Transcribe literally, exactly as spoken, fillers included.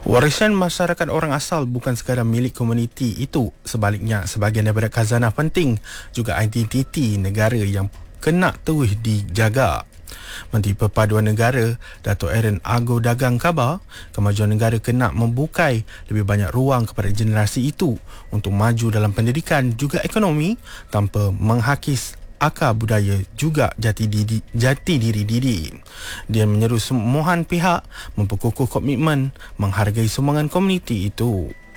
Warisan masyarakat orang asal bukan sekadar milik komuniti itu. Sebaliknya, sebahagian daripada khazanah penting juga identiti negara yang kena terus dijaga. Menteri Perpaduan Negara Dato' Aaron Argo Dagang khabar, kemajuan negara kena membukai lebih banyak ruang kepada generasi itu untuk maju dalam pendidikan juga ekonomi tanpa menghakis akar budaya juga jati diri, jati diri diri. Dia menyeru semua pihak memperkukuh komitmen menghargai sumbangan komuniti itu.